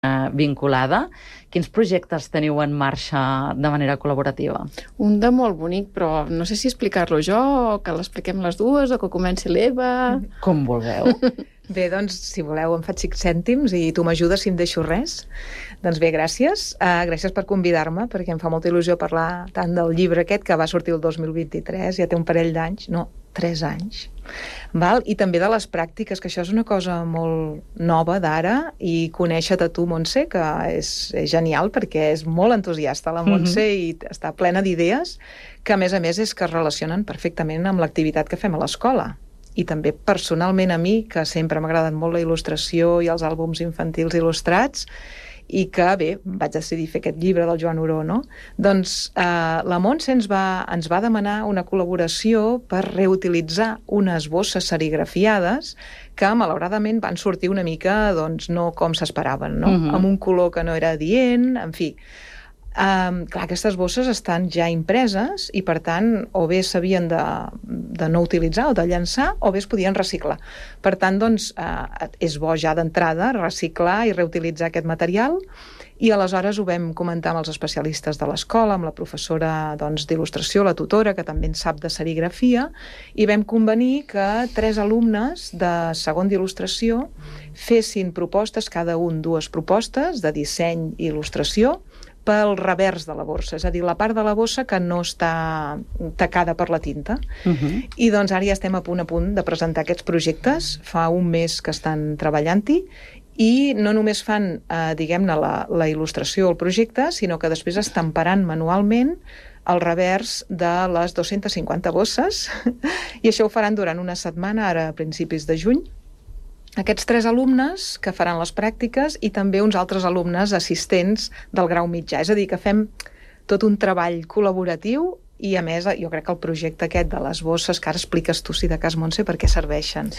vinculada. Quins projectes teniu en marxa de manera col·laborativa? Un de molt bonic, però no sé si explicar-lo jo, o que l'expliquem les dues, o que comenci l'Eva... Com vulgueu. Bé, doncs, si voleu, em faig 5 cèntims i tu m'ajudes si em deixo res. Doncs bé, gràcies. Gràcies per convidar-me, perquè em fa molta il·lusió parlar tant del llibre aquest, que va sortir el 2023, ja té un parell d'anys, no, 3 anys. Val? I també de les pràctiques, que això és una cosa molt nova d'ara, i conèixer-te tu, Montse, que és genial, perquè és molt entusiasta la Montse i està plena d'idees, que a més és que es relacionen perfectament amb l'activitat que fem a l'escola. I també personalment a mi, que sempre m'ha agradat molt la il·lustració i els àlbums infantils il·lustrats, i que, bé, vaig decidir fer aquest llibre del Joan Oró, no? Doncs la Montse ens va demanar una col·laboració per reutilitzar unes bosses serigrafiades que, malauradament, van sortir una mica, doncs, no com s'esperaven, no? Amb un color que no era adient, en fi. Clar, aquestes bosses estan ja impreses i, per tant, o bé s'havien de no utilitzar o de llançar, o bé es podien reciclar. Per tant, doncs, és bo ja d'entrada reciclar i reutilitzar aquest material, i aleshores ho vam comentar amb els especialistes de l'escola, amb la professora d'il·lustració, la tutora, que també en sap de serigrafia, i vam convenir que 3 alumnes de segon d'il·lustració fessin propostes, cada un 2 propostes de disseny i il·lustració, pel revers de la bossa, és a dir, la part de la bossa que no està tacada per la tinta. I doncs ara ja estem a punt de presentar aquests projectes, fa un mes que estan treballant-hi, i no només fan, diguem-ne, la il·lustració, el projecte, sinó que després estamparan manualment el revers de les 250 bosses, i això ho faran durant una setmana, ara a principis de juny. Aquests 3 alumnes que faran les pràctiques i també uns altres alumnes assistents del grau mitjà. És a dir, que fem tot un treball col·laboratiu i, a més, jo crec que el projecte aquest de les bosses, que ara expliques tu, si de cas, Montse, per què serveixen,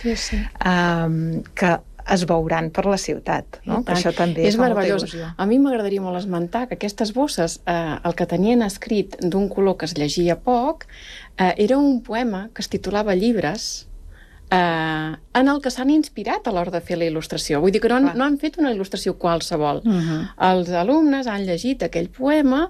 que es veuran per la ciutat, no? Que això també és meravellós. A mi m'agradaria molt esmentar que aquestes bosses, el que tenien escrit d'un color que es llegia poc, era un poema que es titulava Llibres, en el que s'han inspirat a l'hora de fer la il·lustració. Vull dir que no han fet una il·lustració qualsevol. Els alumnes han llegit aquell poema,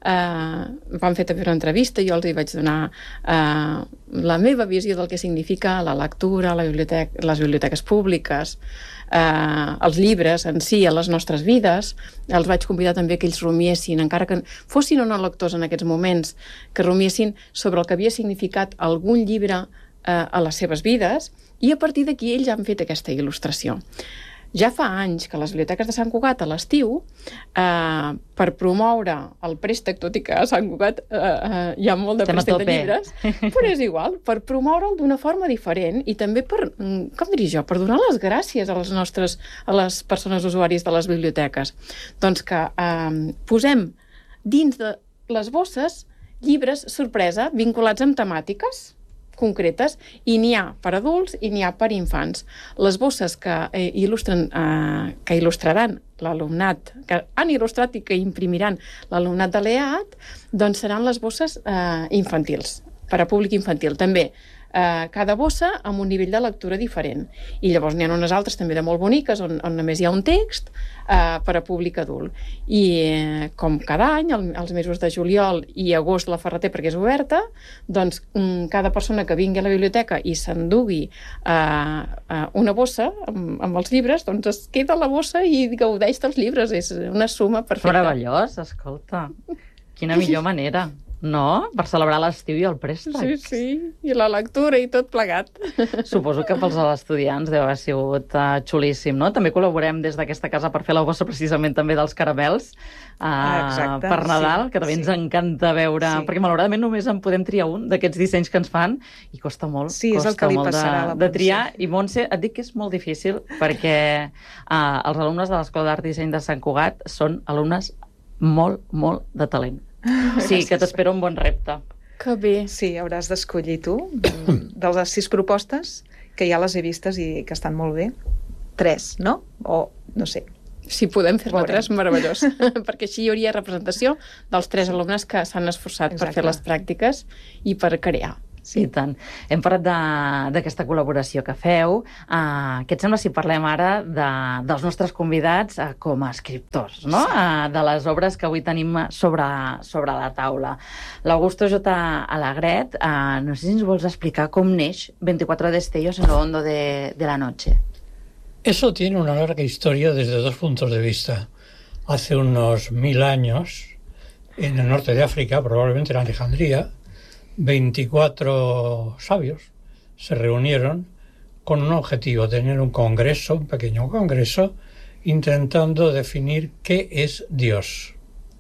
van fer també una entrevista, jo els hi vaig donar la meva visió del que significa la lectura, les biblioteques públiques, els llibres en si, a les nostres vides. Els vaig convidar també que ells rumiessin, encara que fossin o no lectors en aquests moments, que rumiessin sobre el que havia significat algun llibre a les seves vides, i a partir d'aquí ells han fet aquesta il·lustració. Ja fa anys que les biblioteques de Sant Cugat a l'estiu, per promoure el préstec, tot i que a Sant Cugat hi ha molt de préstec de llibres, però és igual, per promoure'l d'una forma diferent i també per, com diria jo, per donar les gràcies a les persones usuàries de les biblioteques. Doncs que posem dins de les bosses llibres sorpresa vinculats amb temàtiques concretes, i n'hi ha per adults i n'hi ha per infants. Les bosses que il·lustraran l'alumnat, que han il·lustrat i que imprimiran l'alumnat de l'EAT, doncs seran les bosses infantils, per a públic infantil. També cada bossa amb un nivell de lectura diferent. I llavors n'hi ha unes altres també de molt boniques, on només hi ha un text, per a públic adult. I com cada any, els mesos de juliol i agost la Ferreter, perquè és oberta, doncs cada persona que vingui a la biblioteca i s'endugui una bossa amb els llibres, doncs es queda a la bossa i gaudeix dels llibres. És una suma perfecta. Meravellós, escolta. Quina millor manera, no? Per celebrar l'estiu i el préstec. Sí, i la lectura i tot plegat. Suposo que pels estudiants deu haver sigut xulíssim, no? També col·laborem des d'aquesta casa per fer la bossa precisament també dels caramels per Nadal, que també ens encanta veure, perquè malauradament només en podem triar un d'aquests dissenys que ens fan i costa molt, és el que li passarà a la de triar. I Montse, et dic que és molt difícil perquè els alumnes de l'Escola d'Art i Disseny de Sant Cugat són alumnes molt, molt de talent. Sí, que t'espero un bon repte. Que bé. Sí, hauràs d'escollir tu, de les 6 propostes, que ja les he vistes i que estan molt bé, 3, no? O, no sé. Si podem fer-ne 3, meravellós. Perquè així hi hauria representació dels 3 alumnes que s'han esforçat per fer les pràctiques i per crear. Sí, i tant. Hem parlat d'aquesta col·laboració que feu. Què et sembla si parlem ara dels nostres convidats com a escriptors, no? Sí. De les obres que avui tenim sobre la taula. l'Augusto J. Alegret, no sé si ens vols explicar com neix 24 destellos en lo hondo de la noche. Eso tiene una larga historia desde dos puntos de vista. Hace unos 1000 años, en el norte de África, probablemente en Alejandría, 24 sabios se reunieron con un objetivo, tener un congreso, un pequeño congreso, intentando definir qué es Dios.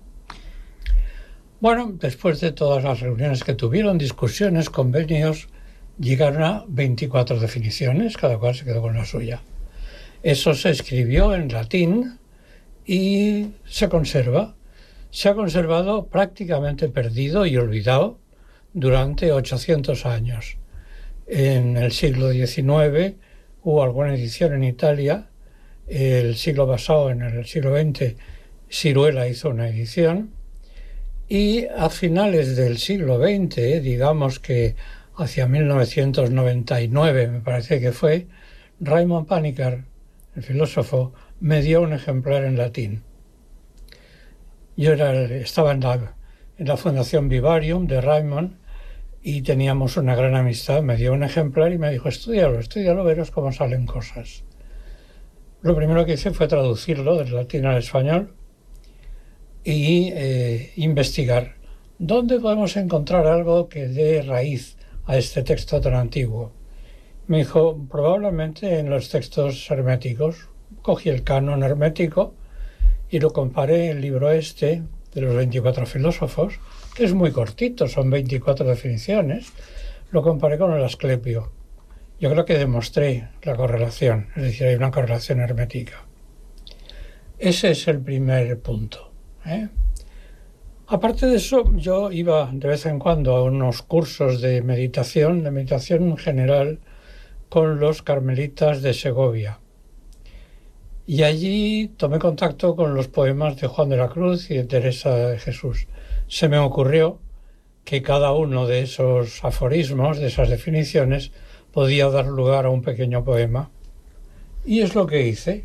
Bueno, después de todas las reuniones que tuvieron, discusiones, convenios, llegaron a 24 definiciones, cada cual se quedó con la suya. Eso se escribió en latín y se conserva. Se ha conservado prácticamente perdido y olvidado durante 800 años. En el siglo XIX hubo alguna edición en Italia. El siglo pasado, en el siglo XX, Siruela hizo una edición. Y a finales del siglo XX, digamos que hacia 1999, me parece que fue, Raymond Panikkar, el filósofo, me dio un ejemplar en latín. Yo estaba en la Fundación Vivarium de Raymond y teníamos una gran amistad. Me dio un ejemplar y me dijo, estúdialo, verás cómo salen cosas. Lo primero que hice fue traducirlo del latín al español y investigar dónde podemos encontrar algo que dé raíz a este texto tan antiguo. Me dijo, probablemente en los textos herméticos. Cogí el canon hermético y lo comparé, el libro de los 24 filósofos, que es muy cortito, son 24 definiciones, lo comparé con el Asclepio. Yo creo que demostré la correlación, es decir, hay una correlación hermética. Ese es el primer punto. Aparte de eso, yo iba de vez en cuando a unos cursos de meditación en general, con los carmelitas de Segovia. Y allí tomé contacto con los poemas de Juan de la Cruz y de Teresa de Jesús. Se me ocurrió que cada uno de esos aforismos, de esas definiciones, podía dar lugar a un pequeño poema. Y es lo que hice.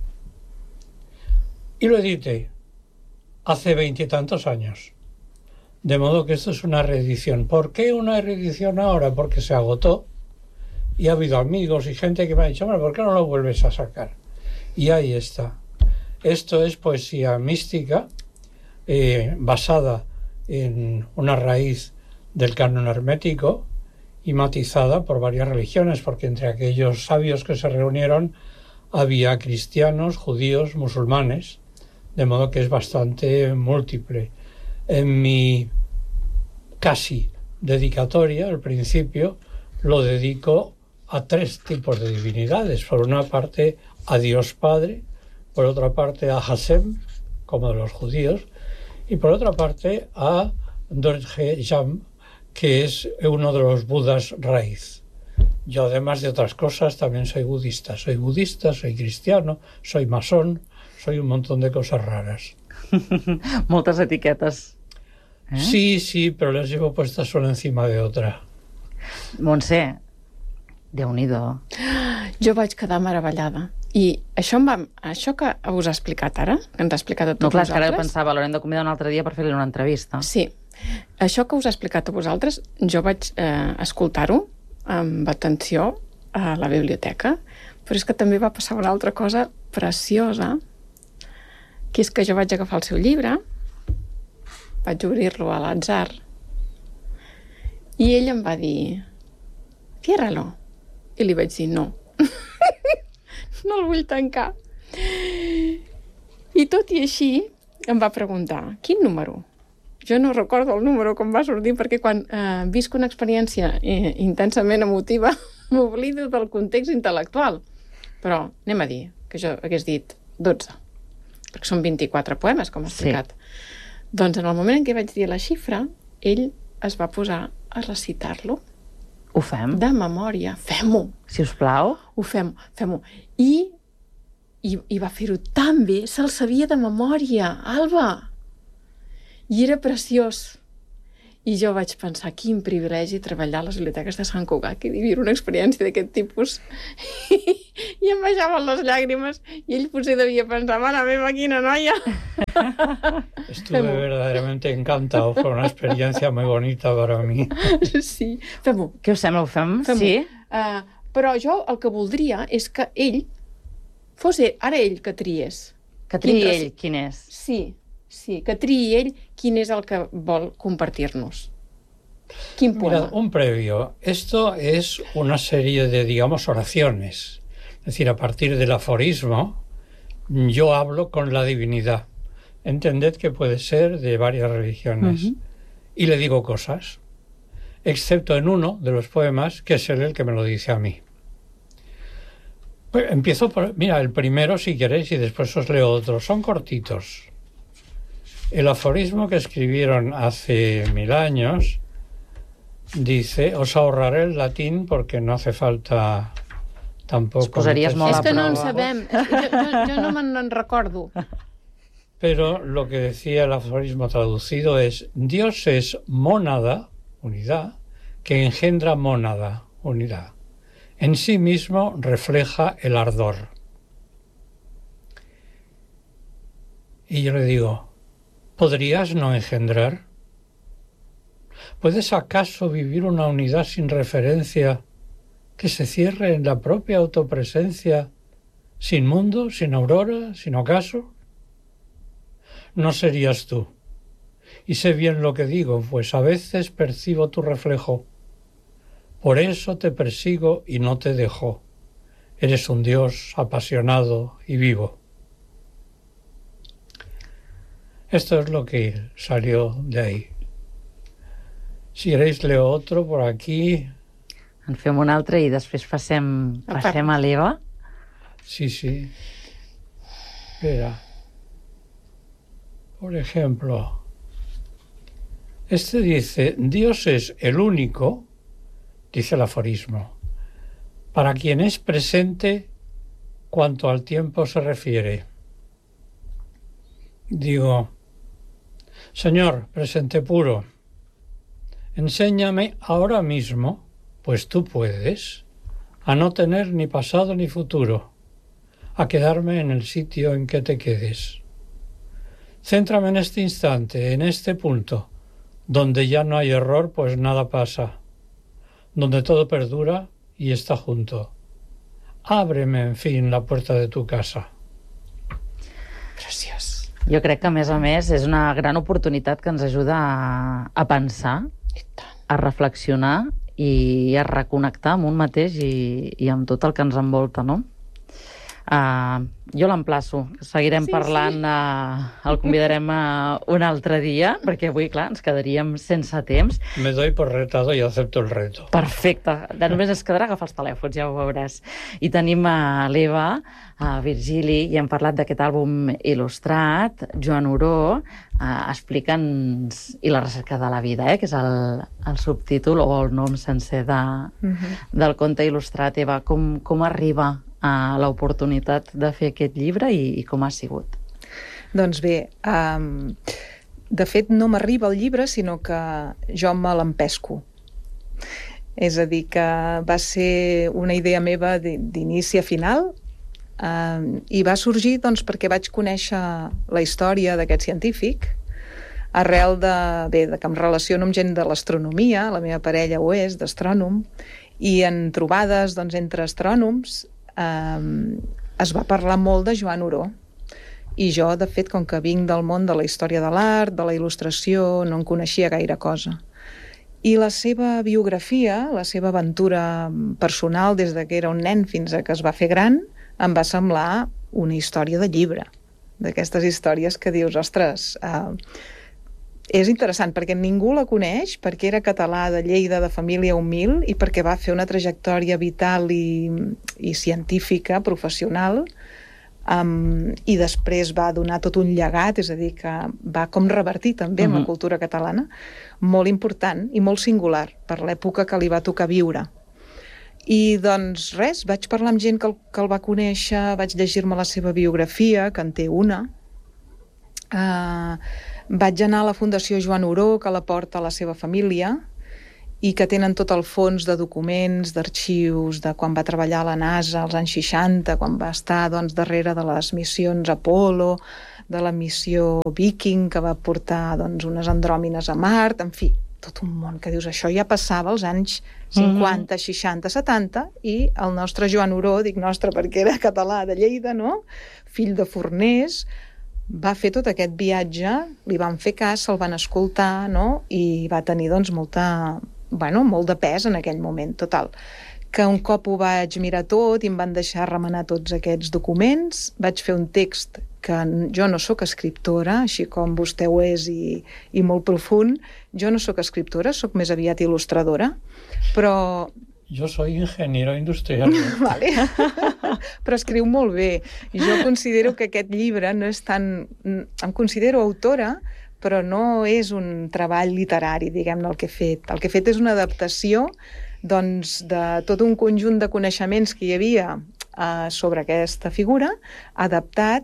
Y lo edité hace 20 y tantos años. De modo que esto es una reedición. ¿Por qué una reedición ahora? Porque se agotó. Y ha habido amigos y gente que me ha dicho, bueno, ¿por qué no lo vuelves a sacar? Y ahí está. Esto es poesía mística basada en una raíz del canon hermético y matizada por varias religiones, porque entre aquellos sabios que se reunieron había cristianos, judíos, musulmanes, de modo que es bastante múltiple. En mi casi dedicatoria, al principio, lo dedico a 3 tipos de divinidades. Por una parte, a Dios Padre, por otra parte, a Hashem, como de los judíos, y por otra parte, a Dorje Jam, que es uno de los budas raíz. Yo, además de otras cosas, también soy budista. Soy cristiano, soy masón, soy un montón de cosas raras. Moltes etiquetes. Sí, però les llevo puestas una encima de otra. Montse, Déu-n'hi-do. Jo vaig quedar meravellada. I això que us ha explicat ara, que ens ha explicat a tots vosaltres... No, clar, és que ara pensava, l'haurem de convidar un altre dia per fer-li una entrevista. Sí. Això que us ha explicat a vosaltres, jo vaig escoltar-ho amb atenció a la biblioteca, però és que també va passar una altra cosa preciosa, que és que jo vaig agafar el seu llibre, vaig obrir-lo a l'atzar, i ell em va dir, ciérralo. I li vaig dir, no. No el vull tancar. I tot i així em va preguntar, quin número? Jo no recordo el número com va sortir, perquè quan visc una experiència intensament emotiva m'oblido del context intel·lectual. Però anem a dir que jo hagués dit 12, perquè són 24 poemes, com ha explicat. Sí. Doncs en el moment en què vaig dir la xifra, ell es va posar a recitar-lo. Ho fem? De memòria. Fem-ho. Si us plau. Ho fem-ho. I va fer-ho tan bé, se'l sabia de memòria, Alba. I era preciós. I jo vaig pensar, quin privilegi treballar a les biblioteques de Sant Cugat i vivir una experiència d'aquest tipus. I em baixaven les llàgrimes i ell potser devia pensar, mare meva, quina noia. Estuve verdaderamente encantado, fue una experiencia muy bonita para mí. Sí, fem-ho. Què us sembla, ho fem? Sí? Però jo el que voldria és que ell fos ara ell que triés. Que triï ell quin és. Sí, que triï ell quin és el que vol compartir-nos. Quin poema? Mira, un previo. Esto es una serie de, digamos, oraciones. Es decir, a partir del aforismo, yo hablo con la divinidad. Entended que puede ser de varias religiones. Y le digo cosas, excepto en uno de los poemas, que es él el que me lo dice a mí. Pues empiezo por, mira, el primero si queréis y después os leo otro. Son cortitos. El aforismo que escribieron hace 1000 años dice, os ahorraré el latín porque no hace falta tampoco... És que no en sabem, jo no me'n recordo. Pero lo que decía el aforismo traducido es, Dios es mónada, unidad, que engendra mónada, unidad. En sí mismo refleja el ardor. Y yo le digo, ¿podrías no engendrar? ¿Puedes acaso vivir una unidad sin referencia que se cierre en la propia autopresencia, sin mundo, sin aurora, sin ocaso? No serías tú. Y sé bien lo que digo, pues a veces percibo tu reflejo. Por eso te persigo y no te dejo. Eres un Dios apasionado y vivo. Esto es lo que salió de ahí. Si queréis leo otro por aquí. En fem un altre i després passem a l'Eva. Sí. Espera. Por ejemplo, este dice, Dios es el único, dice el aforismo, para quien es presente cuanto al tiempo se refiere. Digo, Señor, presente puro, enséñame ahora mismo, pues tú puedes, a no tener ni pasado ni futuro, a quedarme en el sitio en que te quedes. Céntrame en este instante, en este punto, donde ya no hay error, pues nada pasa, donde todo perdura y está junto. Ábreme, en fin, la puerta de tu casa. Preciós. Jo crec que, a més, és una gran oportunitat que ens ajuda a pensar, a reflexionar i a reconnectar amb un mateix i amb tot el que ens envolta, no? Jo l'emplaço. Seguirem parlant, el convidarem un altre dia, perquè avui, clar, ens quedaríem sense temps. Me doy por retado y acepto el reto. Perfecte. Només ens quedarà agafar els telèfons, ja ho veuràs. I tenim a l'Eva, a Virgili, i hem parlat d'aquest àlbum il·lustrat, Joan Oró, explica'ns I la recerca de la vida, que és el subtítol o el nom sencer del conte il·lustrat. Eva, com arriba a l'oportunitat de fer aquest llibre i com ha sigut? Doncs bé, de fet no m'arriba el llibre, sinó que jo me l'empesco. És a dir, que va ser una idea meva d'inici a final i va sorgir doncs, perquè vaig conèixer la història d'aquest científic arrel de que em relaciono amb gent de l'astronomia, la meva parella ho és, d'astrònom, i en trobades doncs, entre astrònoms es va parlar molt de Joan Oró. I jo, de fet, com que vinc del món de la història de l'art, de la il·lustració, no en coneixia gaire cosa. I la seva biografia, la seva aventura personal des de que era un nen fins a que es va fer gran, em va semblar una història de llibre. D'aquestes històries que dius, ostres, és interessant perquè ningú la coneix, perquè era català de Lleida, de família humil, i perquè va fer una trajectòria vital i científica, professional, i després va donar tot un llegat, és a dir, que va com revertir també amb la cultura catalana, molt important i molt singular per l'època que li va tocar viure. I doncs res, vaig parlar amb gent que el va conèixer, vaig llegir-me la seva biografia, que en té una, Vaig anar a la Fundació Joan Oró, que la porta la seva família, i que tenen tot el fons de documents, d'arxius, de quan va treballar a la NASA als anys 60, quan va estar darrere de les missions Apollo, de la missió Viking, que va portar unes andròmines a Mart, en fi, tot un món que dius, això ja passava als anys 50, 60, 70, i el nostre Joan Oró, dic nostre perquè era català de Lleida, no? Fill de forners, va fer tot aquest viatge, li van fer cas, se'l van escoltar, no? I va tenir molt de pes en aquell moment, total. Que un cop ho vaig mirar tot i em van deixar remenar tots aquests documents, vaig fer un text que jo no sóc escriptora, així com vostè ho és i molt profund. Jo no sóc escriptora, sóc més aviat il·lustradora, però... Jo soy ingeniero industrial. Vale. Però escriu molt bé. Jo considero que aquest llibre no és tan... Em considero autora, però no és un treball literari, diguem-ne, el que he fet. El que he fet és una adaptació de tot un conjunt de coneixements que hi havia sobre aquesta figura, adaptat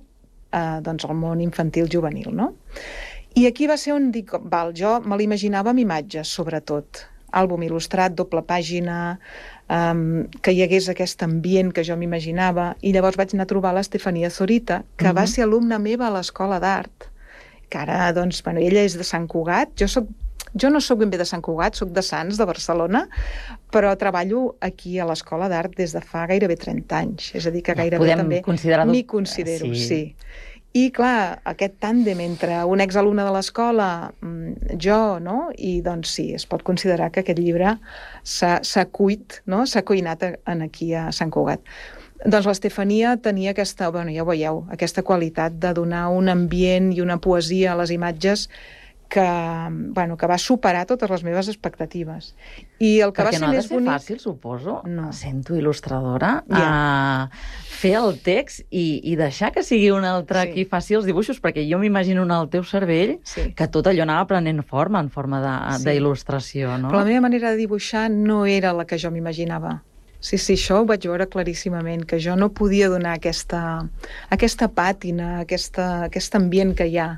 al món infantil juvenil, no? I aquí va ser on dic, jo me l'imaginava amb imatges, sobretot. Àlbum il·lustrat, doble pàgina, que hi hagués aquest ambient que jo m'imaginava, i llavors vaig anar a trobar l'Estefania Zorita, que va ser alumna meva a l'Escola d'Art, que ara, ella és de Sant Cugat, jo no sóc ben bé de Sant Cugat, sóc de Sants, de Barcelona, però treballo aquí a l'Escola d'Art des de fa gairebé 30 anys. És a dir, que gairebé també m'hi considero, sí. I, clar, aquest tàndem entre un exalumne de l'escola, jo, no? I, sí, es pot considerar que aquest llibre s'ha cuinat aquí a Sant Cugat. Doncs l'Estefania tenia aquesta, ja ho veieu, aquesta qualitat de donar un ambient i una poesia a les imatges que va superar totes les meves expectatives. I el que perquè va ser no ha de més ser bonic... fàcil, suposo, no. Sento il·lustradora, fer el text i deixar que sigui un altre qui faci els dibuixos, perquè jo m'imagino en el teu cervell que tot allò anava prenent forma en forma d'il·lustració, no? Però la meva manera de dibuixar no era la que jo m'imaginava. Sí, això ho vaig veure claríssimament, que jo no podia donar aquesta pàtina, aquest ambient que hi ha.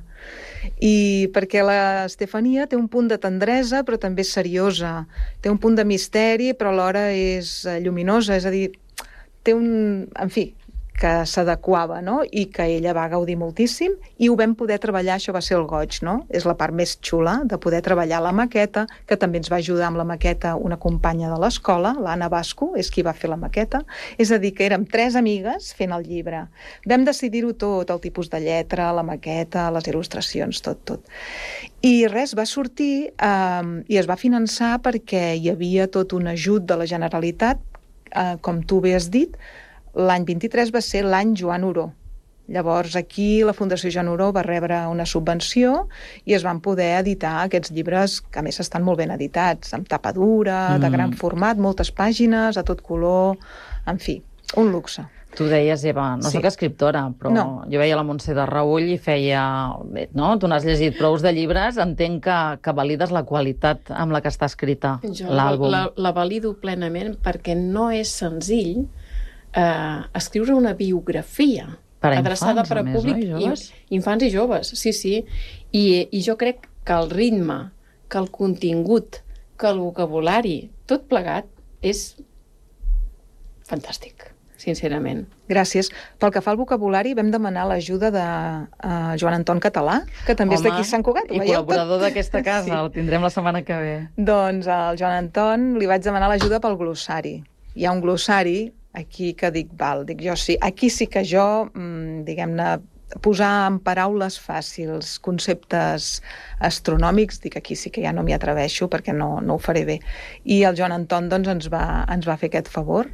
I perquè l'Estefania té un punt de tendresa, però també és seriosa. Té un punt de misteri, però alhora és lluminosa, és a dir, té un... En fi, que s'adequava, no? I que ella va gaudir moltíssim i ho vam poder treballar, això va ser el goig, no? És la part més xula de poder treballar la maqueta, que també ens va ajudar amb la maqueta una companya de l'escola, l'Anna Basco, és qui va fer la maqueta. És a dir, que érem 3 amigues fent el llibre. Vam decidir-ho tot, el tipus de lletra, la maqueta, les il·lustracions, tot. I res, va sortir i es va finançar perquè hi havia tot un ajut de la Generalitat, com tu bé has dit. L'any 23 va ser l'any Joan Oró. Llavors aquí la Fundació Joan Oró va rebre una subvenció i es van poder editar aquests llibres que a més estan molt ben editats, amb tapa dura, de gran format, moltes pàgines, a tot color, en fi, un luxe. Tu deies, Eva, no sóc escriptora, però jo veia la Montse de Raull i feia... No? Tu n'has llegit prous de llibres, entenc que valides la qualitat amb la que està escrita l'àlbum. La valido plenament perquè no és senzill escriure una biografia adreçada per a públic, infants i joves, sí. I jo crec que el ritme, que el contingut, que el vocabulari, tot plegat, és fantàstic, sincerament. Gràcies. Pel que fa al vocabulari, vam demanar l'ajuda de Joan Anton Català, que també és d'aquí Sant Cugat. I col·laborador d'aquesta casa, el tindrem la setmana que ve. Doncs al Joan Anton li vaig demanar l'ajuda pel glossari. Hi ha un glossari aquí que dic, aquí sí que jo, diguem-ne, posar en paraules fàcils conceptes astronòmics, dic, aquí sí que ja no m'hi atreveixo perquè no ho faré bé. I el Joan Anton doncs, ens va fer aquest favor.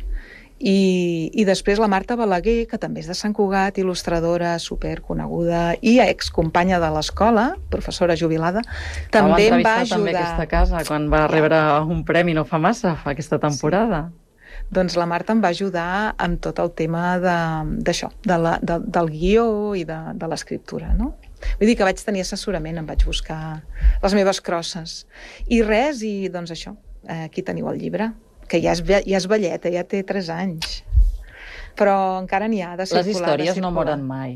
I després la Marta Balaguer, que també és de Sant Cugat, il·lustradora superconeguda i excompanya de l'escola, professora jubilada, també em va ajudar. També aquesta casa, quan va rebre un premi no fa massa, aquesta temporada. Doncs la Marta em va ajudar amb tot el tema d'això, del guió i de l'escriptura, no? Vull dir que vaig tenir assessorament, em vaig buscar les meves crosses. I res, i doncs això, aquí teniu el llibre, que ja és velleta, ja té 3 anys. Però encara n'hi ha de circular. Les històries no moren mai.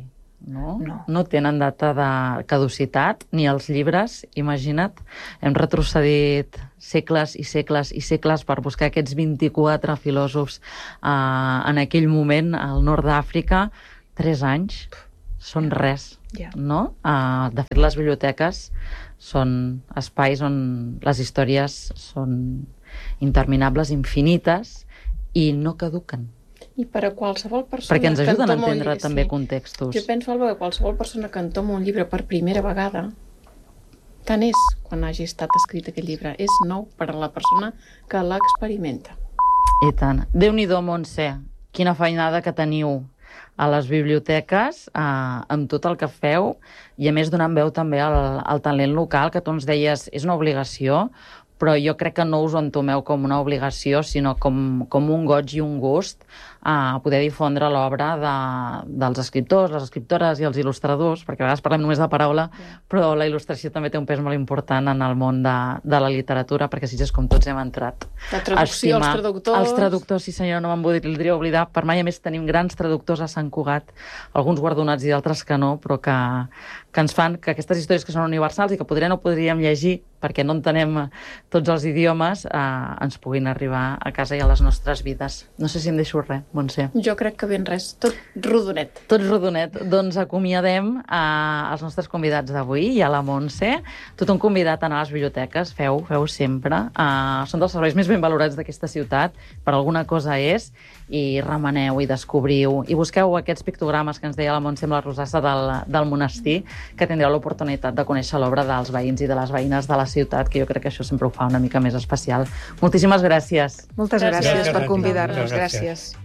No? No tenen data de caducitat, ni els llibres, imagina't. Hem retrocedit segles i segles i segles per buscar aquests 24 filòsofs en aquell moment al nord d'Àfrica. 3 anys són res, no? De fet, les biblioteques són espais on les històries són interminables, infinites, i no caduquen. I per a qualsevol persona... Perquè ens ajuden a entendre també contextos. Jo penso, Alba, que qualsevol persona que entoma un llibre per primera vegada, tant és quan hagi estat escrit aquest llibre. És nou per a la persona que l'experimenta. I tant. Déu-n'hi-do, Montse, quina feinada que teniu a les biblioteques, amb tot el que feu, i a més donant veu també al talent local, que tu ens deies és una obligació, però jo crec que no us ho entomeu com una obligació, sinó com un goig i un gust a poder difondre l'obra dels escriptors, les escriptores i els il·lustradors, perquè a vegades parlem només de paraula, però la il·lustració també té un pes molt important en el món de la literatura, perquè si és com tots hem entrat. La traducció, els traductors... Els traductors, sí senyor, no me'n voldria oblidar. Per mai, a més, tenim grans traductors a Sant Cugat, alguns guardonats i d'altres que no, però que ens fan que aquestes històries que són universals i que potser no podríem llegir perquè no entenem tots els idiomes, ens puguin arribar a casa i a les nostres vides. No sé si em deixo res, Montse. Jo crec que ben res, tot rodonet. Tot rodonet. Doncs acomiadem als nostres convidats d'avui i a la Montse. Tothom convidat a anar a les biblioteques, feu sempre. Són dels serveis més ben valorats d'aquesta ciutat, per alguna cosa és, i remeneu i descobriu i busqueu aquests pictogrames que ens deia la Montse amb la rosassa del monestir, que tindreu l'oportunitat de conèixer l'obra dels veïns i de les veïnes de la ciutat, que jo crec que això sempre ho fa una mica més especial. Moltíssimes gràcies. Moltes gràcies per convidar-nos. Gràcies.